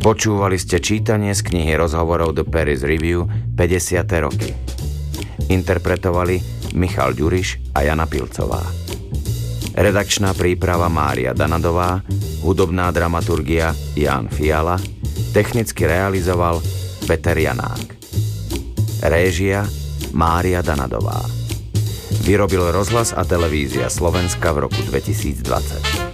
Počúvali ste čítanie z knihy rozhovorov The Paris Review 50. roky. Interpretovali Michal Ďuriš a Jana Pilcová. Redakčná príprava Mária Danadová, hudobná dramaturgia Ján Fiala, technicky realizoval Peter Janák. Réžia Mária Danadová. Vyrobil Rozhlas a televízia Slovenska v roku 2020.